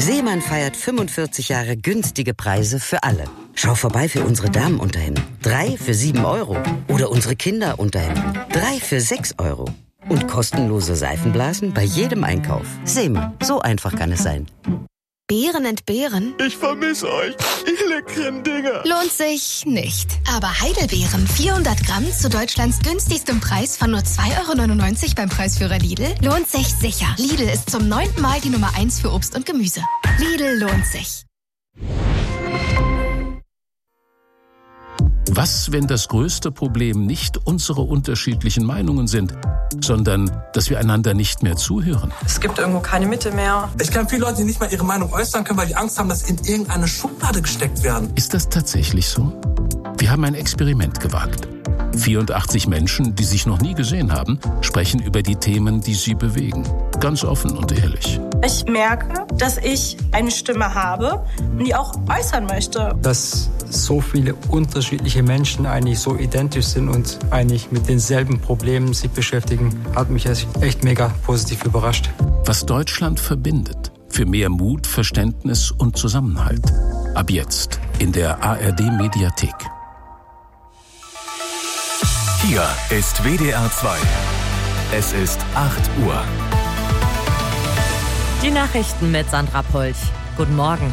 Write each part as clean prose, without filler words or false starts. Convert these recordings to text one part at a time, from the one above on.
Seemann feiert 45 Jahre günstige Preise für alle. Schau vorbei für unsere Damenunterhemden. 3 für 7 Euro. Oder unsere Kinderunterhemden. 3 für 6 Euro. Und kostenlose Seifenblasen bei jedem Einkauf. Seemann, so einfach kann es sein. Beeren entbehren? Ich vermisse euch, ihr leckeren Dinger. Lohnt sich nicht. Aber Heidelbeeren, 400 Gramm zu Deutschlands günstigstem Preis von nur 2,99 € beim Preisführer Lidl, lohnt sich sicher. Lidl ist zum 9. Mal die Nummer 1 für Obst und Gemüse. Lidl lohnt sich. Was, wenn das größte Problem nicht unsere unterschiedlichen Meinungen sind, sondern dass wir einander nicht mehr zuhören? Es gibt irgendwo keine Mitte mehr. Ich kenne viele Leute, die nicht mal ihre Meinung äußern können, weil die Angst haben, dass sie in irgendeine Schublade gesteckt werden. Ist das tatsächlich so? Wir haben ein Experiment gewagt. 84 Menschen, die sich noch nie gesehen haben, sprechen über die Themen, die sie bewegen. Ganz offen und ehrlich. Ich merke, dass ich eine Stimme habe und die auch äußern möchte. Dass so viele unterschiedliche Menschen eigentlich so identisch sind und eigentlich mit denselben Problemen sich beschäftigen, hat mich echt mega positiv überrascht. Was Deutschland verbindet. Für mehr Mut, Verständnis und Zusammenhalt. Ab jetzt in der ARD-Mediathek. Hier ist WDR 2. Es ist 8 Uhr. Die Nachrichten mit Sandra Polch. Guten Morgen.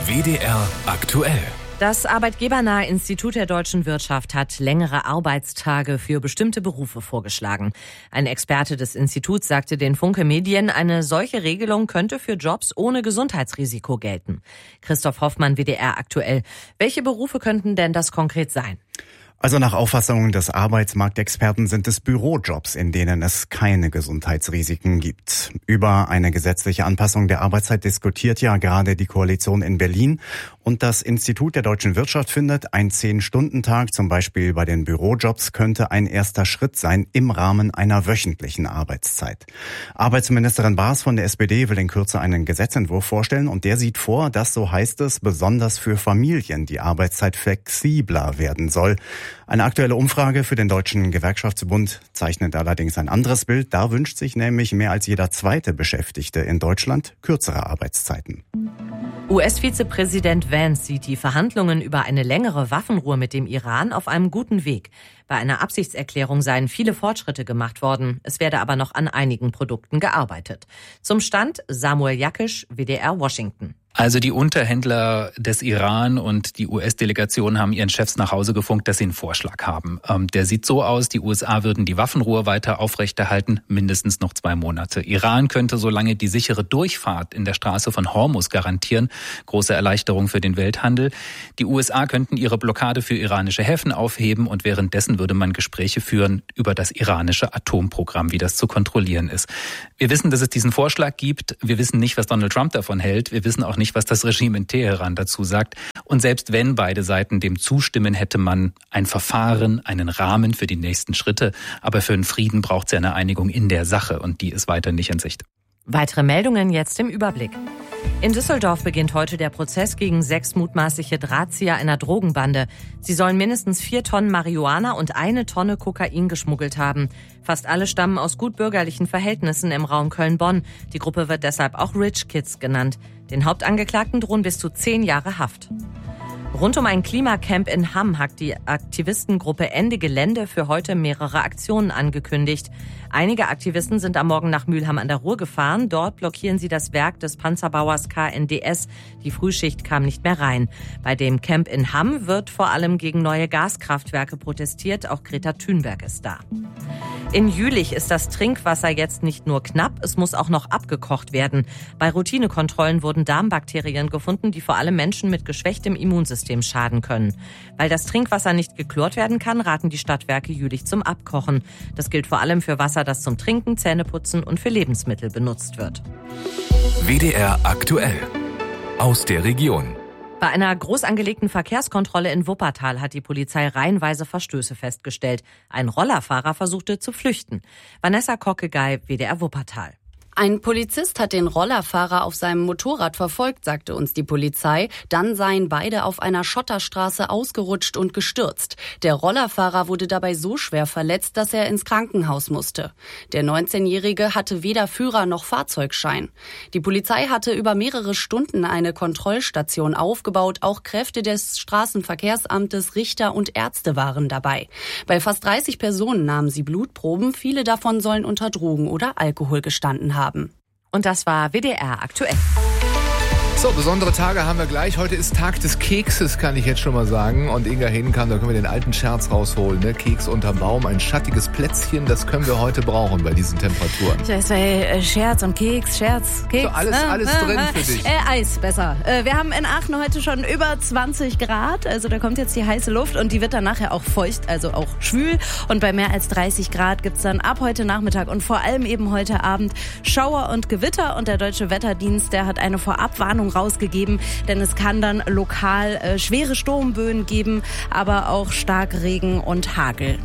WDR aktuell. Das Arbeitgebernahe Institut der deutschen Wirtschaft hat längere Arbeitstage für bestimmte Berufe vorgeschlagen. Ein Experte des Instituts sagte den Funke Medien, eine solche Regelung könnte für Jobs ohne Gesundheitsrisiko gelten. Christoph Hoffmann, WDR aktuell. Welche Berufe könnten denn das konkret sein? Also nach Auffassung des Arbeitsmarktexperten sind es Bürojobs, in denen es keine Gesundheitsrisiken gibt. Über eine gesetzliche Anpassung der Arbeitszeit diskutiert ja gerade die Koalition in Berlin. Und das Institut der deutschen Wirtschaft findet, ein 10-Stunden-Tag zum Beispiel bei den Bürojobs könnte ein erster Schritt sein im Rahmen einer wöchentlichen Arbeitszeit. Arbeitsministerin Baas von der SPD will in Kürze einen Gesetzentwurf vorstellen und der sieht vor, dass, so heißt es, besonders für Familien die Arbeitszeit flexibler werden soll. Eine aktuelle Umfrage für den Deutschen Gewerkschaftsbund zeichnet allerdings ein anderes Bild. Da wünscht sich nämlich mehr als jeder zweite Beschäftigte in Deutschland kürzere Arbeitszeiten. US-Vizepräsident Vance sieht die Verhandlungen über eine längere Waffenruhe mit dem Iran auf einem guten Weg. Bei einer Absichtserklärung seien viele Fortschritte gemacht worden. Es werde aber noch an einigen Produkten gearbeitet. Zum Stand Samuel Jakisch, WDR Washington. Also die Unterhändler des Iran und die US-Delegation haben ihren Chefs nach Hause gefunkt, dass sie einen Vorschlag haben. Der sieht so aus, die USA würden die Waffenruhe weiter aufrechterhalten, mindestens noch 2 Monate. Iran könnte solange die sichere Durchfahrt in der Straße von Hormuz garantieren. Große Erleichterung für den Welthandel. Die USA könnten ihre Blockade für iranische Häfen aufheben und währenddessen würde man Gespräche führen über das iranische Atomprogramm, wie das zu kontrollieren ist. Wir wissen, dass es diesen Vorschlag gibt. Wir wissen nicht, was Donald Trump davon hält. Wir wissen auch nicht, was das Regime in Teheran dazu sagt. Und selbst wenn beide Seiten dem zustimmen, hätte man ein Verfahren, einen Rahmen für die nächsten Schritte. Aber für einen Frieden braucht es ja eine Einigung in der Sache und die ist weiter nicht in Sicht. Weitere Meldungen jetzt im Überblick. In Düsseldorf beginnt heute der Prozess gegen 6 mutmaßliche Drahtzieher einer Drogenbande. Sie sollen mindestens 4 Tonnen Marihuana und 1 Tonne Kokain geschmuggelt haben. Fast alle stammen aus gutbürgerlichen Verhältnissen im Raum Köln-Bonn. Die Gruppe wird deshalb auch Rich Kids genannt. Den Hauptangeklagten drohen bis zu 10 Jahre Haft. Rund um ein Klimacamp in Hamm hat die Aktivistengruppe Ende Gelände für heute mehrere Aktionen angekündigt. Einige Aktivisten sind am Morgen nach Mülheim an der Ruhr gefahren. Dort blockieren sie das Werk des Panzerbauers KNDS. Die Frühschicht kam nicht mehr rein. Bei dem Camp in Hamm wird vor allem gegen neue Gaskraftwerke protestiert. Auch Greta Thunberg ist da. In Jülich ist das Trinkwasser jetzt nicht nur knapp, es muss auch noch abgekocht werden. Bei Routinekontrollen wurden Darmbakterien gefunden, die vor allem Menschen mit geschwächtem Immunsystem schaden können. Weil das Trinkwasser nicht geklort werden kann, raten die Stadtwerke Jülich zum Abkochen. Das gilt vor allem für Wasser, das zum Trinken, Zähneputzen und für Lebensmittel benutzt wird. WDR aktuell. Aus der Region. Bei einer groß angelegten Verkehrskontrolle in Wuppertal hat die Polizei reihenweise Verstöße festgestellt. Ein Rollerfahrer versuchte zu flüchten. Vanessa Kockegei, WDR Wuppertal. Ein Polizist hat den Rollerfahrer auf seinem Motorrad verfolgt, sagte uns die Polizei. Dann seien beide auf einer Schotterstraße ausgerutscht und gestürzt. Der Rollerfahrer wurde dabei so schwer verletzt, dass er ins Krankenhaus musste. Der 19-Jährige hatte weder Führer noch Fahrzeugschein. Die Polizei hatte über mehrere Stunden eine Kontrollstation aufgebaut. Auch Kräfte des Straßenverkehrsamtes, Richter und Ärzte waren dabei. Bei fast 30 Personen nahmen sie Blutproben. Viele davon sollen unter Drogen oder Alkohol gestanden haben. Und das war WDR aktuell. So, besondere Tage haben wir gleich. Heute ist Tag des Kekses, kann ich jetzt schon mal sagen. Und Inga Hedenkamp, da können wir den alten Scherz rausholen. Ne? Keks unterm Baum, ein schattiges Plätzchen, das können wir heute brauchen bei diesen Temperaturen. Das war Scherz und Keks, Scherz, Keks. So, alles drin für dich. Eis, besser. Wir haben in Aachen heute schon über 20 Grad. Also da kommt jetzt die heiße Luft und die wird dann nachher auch feucht, also auch schwül. Und bei mehr als 30 Grad gibt's dann ab heute Nachmittag und vor allem eben heute Abend Schauer und Gewitter. Und der Deutsche Wetterdienst, der hat eine Vorabwarnung rausgegeben, denn es kann dann lokal schwere Sturmböen geben, aber auch Starkregen und Hagel.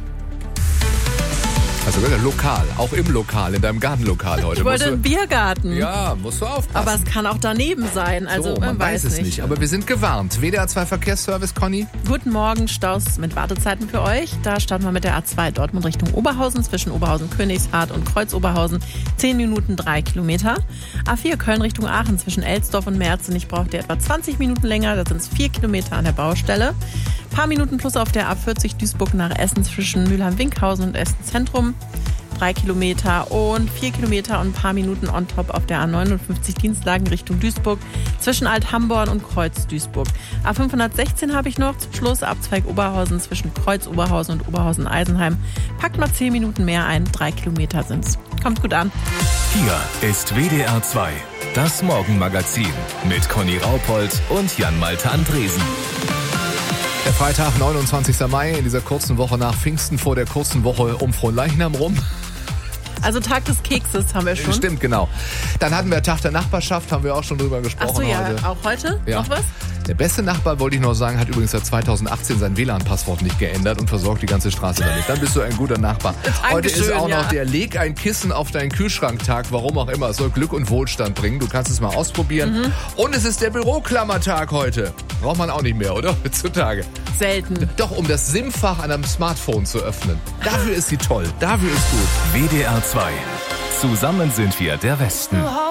Also lokal, auch im Lokal, in deinem Gartenlokal heute. Ich wollte einen Biergarten. Ja, musst du aufpassen. Aber es kann auch daneben sein, also so, man weiß es nicht. Aber wir sind gewarnt. WDR 2 Verkehrsservice, Conny. Guten Morgen, Staus mit Wartezeiten für euch. Da starten wir mit der A2 Dortmund Richtung Oberhausen, zwischen Oberhausen-Königshardt und Kreuz-Oberhausen. 10 Minuten, 3 Kilometer. A4 Köln Richtung Aachen, zwischen Elsdorf und Merzenich braucht ihr etwa 20 Minuten länger. Da sind es 4 Kilometer an der Baustelle. Paar Minuten plus auf der A40 Duisburg nach Essen zwischen Mülheim-Winkhausen und Essen Zentrum. 3 Kilometer und 4 Kilometer und ein paar Minuten on top auf der A59 Dienstlagen Richtung Duisburg zwischen Alt-Hamborn und Kreuz-Duisburg. A516 habe ich noch zum Schluss, Abzweig Oberhausen zwischen Kreuz-Oberhausen und Oberhausen-Eisenheim. Packt mal 10 Minuten mehr ein, 3 Kilometer sind's. Kommt gut an. Hier ist WDR 2, das Morgenmagazin mit Conny Raupold und Jan-Malte Andresen. Der Freitag, 29. Mai, in dieser kurzen Woche nach Pfingsten, vor der kurzen Woche um Fronleichnam rum. Also Tag des Kekses haben wir schon. Stimmt, genau. Dann hatten wir Tag der Nachbarschaft, haben wir auch schon drüber gesprochen. Ach so, ja, heute. auch heute? Ja. Noch was? Der beste Nachbar, wollte ich noch sagen, hat übrigens seit 2018 sein WLAN-Passwort nicht geändert und versorgt die ganze Straße damit. Dann bist du ein guter Nachbar. Heute ist auch noch der Leg ein Kissen auf deinen Kühlschrank-Tag, warum auch immer. Es soll Glück und Wohlstand bringen. Du kannst es mal ausprobieren. Mhm. Und es ist der Büroklammertag heute. Braucht man auch nicht mehr, oder? Heutzutage. Selten. Doch, um das SIM-Fach an einem Smartphone zu öffnen. Dafür ist sie toll. Dafür ist gut. WDR 2. Zusammen sind wir der Westen.